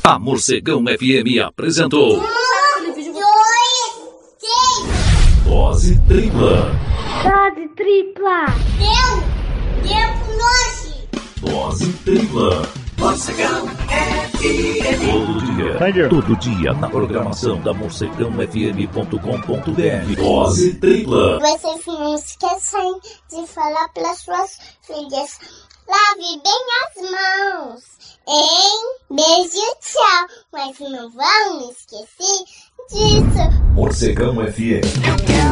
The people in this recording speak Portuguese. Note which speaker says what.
Speaker 1: A Morcegão FM apresentou...
Speaker 2: 1, 2, 3.
Speaker 1: Dose tripla.
Speaker 3: Dose tripla.
Speaker 2: Deu pro nós.
Speaker 1: Dose tripla. Morcegão FM. Todo dia na programação da morcegãofm.com.br. Dose tripla.
Speaker 2: Vocês não esquecem de falar para suas filhas. Lave bem as mãos, hein? Beijo, tchau. Mas não vão esquecer disso.
Speaker 1: Morcegão FM.